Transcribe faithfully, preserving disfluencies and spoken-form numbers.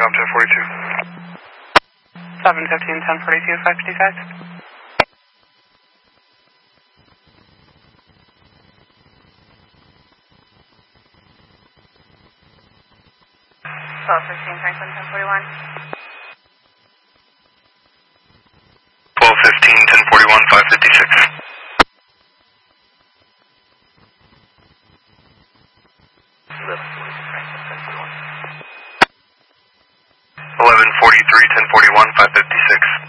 TACOM ten forty-two. seven fifteen, ten forty-two, five fifty-six. twelve fifteen, Franklin ten forty-one. twelve fifteen, ten forty-one, five fifty-six. eleven forty-three, ten forty-one, five fifty-six.